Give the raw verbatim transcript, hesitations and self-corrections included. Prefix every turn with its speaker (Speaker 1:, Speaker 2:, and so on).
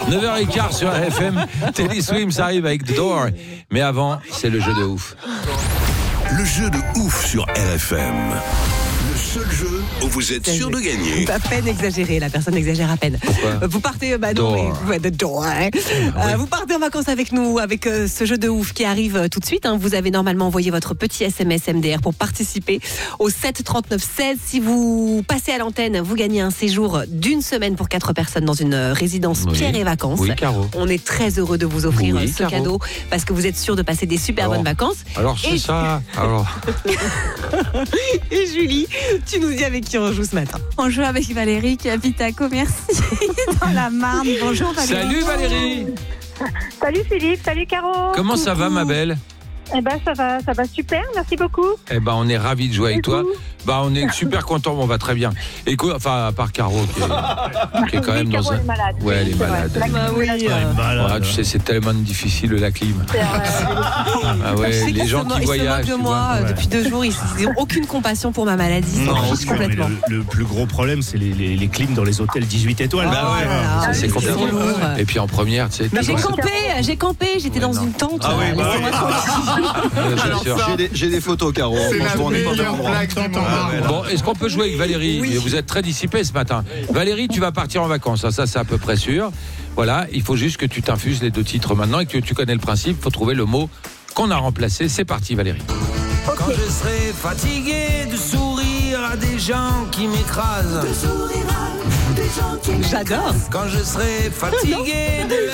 Speaker 1: neuf heures quinze sur R F M. Teddy Swims arrive avec The Door. Mais avant, c'est le jeu de ouf.
Speaker 2: Le jeu de ouf sur R F M. Le seul jeu où vous êtes sûr de gagner.
Speaker 3: À peine exagéré, la personne exagère à peine.
Speaker 1: Pourquoi ?
Speaker 3: Vous partez, bah non,
Speaker 1: Door.
Speaker 3: mais- ouais, de door, hein.
Speaker 1: Ah,
Speaker 3: Euh,
Speaker 1: oui.
Speaker 3: vous partez en vacances avec nous, avec euh, ce jeu de ouf qui arrive euh, tout de suite. hein. Vous avez normalement envoyé votre petit S M S M D R pour participer au sept trente-neuf seize. Si vous passez à l'antenne, vous gagnez un séjour d'une semaine pour quatre personnes dans une euh, résidence
Speaker 1: Oui.
Speaker 3: Pierre et Vacances.
Speaker 1: Oui, Caro.
Speaker 3: On est très heureux de vous offrir
Speaker 1: Oui,
Speaker 3: euh, ce
Speaker 1: Caro.
Speaker 3: cadeau parce que vous êtes sûr de passer des super
Speaker 1: Alors.
Speaker 3: bonnes vacances.
Speaker 1: Alors, c'est
Speaker 3: Et-
Speaker 1: ça. Alors,
Speaker 3: Et Julie, tu nous dis avec qui on joue ce matin.
Speaker 4: On joue avec Valérie qui habite à Commercy dans la Marne. Bonjour Valérie.
Speaker 1: salut Valérie.
Speaker 5: Salut Philippe, salut Caro.
Speaker 1: Comment ça va, ma belle ?
Speaker 5: Eh ben ça va, ça va super, merci beaucoup.
Speaker 1: Eh ben, on est ravis de jouer avec toi. Bah, on est super contents, on va très bien. Écoute, enfin, à part Caro, qui est, qui est quand même
Speaker 5: Oui,
Speaker 1: dans
Speaker 5: Caro,
Speaker 1: un.
Speaker 5: elle est malade.
Speaker 1: Ouais, elle est
Speaker 5: C'est vrai,
Speaker 1: malade.
Speaker 5: la
Speaker 3: Bah
Speaker 5: clim,
Speaker 3: oui,
Speaker 5: la clim.
Speaker 3: euh,
Speaker 1: Ah, tu sais, c'est tellement difficile la clim.
Speaker 5: C'est vrai.
Speaker 1: Ah ouais,
Speaker 3: Je sais
Speaker 1: les
Speaker 3: qu'ils
Speaker 1: gens
Speaker 3: se mo-
Speaker 1: qui
Speaker 3: ils se
Speaker 1: voyagent.
Speaker 3: moquent de
Speaker 1: tu
Speaker 3: moi
Speaker 1: vois.
Speaker 3: euh, depuis deux jours. Ils n'ont aucune compassion pour ma maladie. Ils s'en
Speaker 6: Non,
Speaker 3: fichent
Speaker 6: mais
Speaker 3: complètement.
Speaker 6: le, le plus gros problème, c'est les, les, les clims dans les hôtels dix-huit étoiles.
Speaker 1: Bah ouais,
Speaker 3: Oh là là,
Speaker 1: ça, c'est
Speaker 3: ils
Speaker 1: compliqué.
Speaker 3: sont lourds.
Speaker 1: Et puis en première, tu sais.
Speaker 3: Mais j'ai
Speaker 1: toi,
Speaker 3: campé, j'ai campé, j'étais dans
Speaker 1: non.
Speaker 3: une tente.
Speaker 6: Ah oui,
Speaker 3: euh,
Speaker 6: bah
Speaker 3: laissez-moi tranquille.
Speaker 1: euh, je t'assure.
Speaker 7: J'ai des, j'ai des photos, Caro. Franchement, on n'est pas au même endroit.
Speaker 1: Bon, est-ce qu'on peut jouer avec Valérie ? Vous êtes très dissipé ce matin. Valérie, tu vas partir en vacances, ça, ça c'est à peu près sûr. Voilà, il faut juste que tu t'infuses les deux titres maintenant et que tu connais le principe. Il faut trouver le mot qu'on a remplacé. C'est parti, Valérie.
Speaker 8: Quand je serai fatigué de sourire à des gens qui m'écrasent.
Speaker 3: J'adore.
Speaker 8: Quand je serai fatigué de